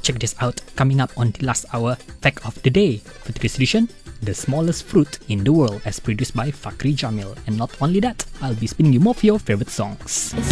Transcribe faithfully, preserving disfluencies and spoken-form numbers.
Check this out, coming up on the last hour, Fact of the Day. For today's edition, the smallest fruit in the world as produced by Fakhri Jamil. And not only that, I'll be spinning you more of your favorite songs.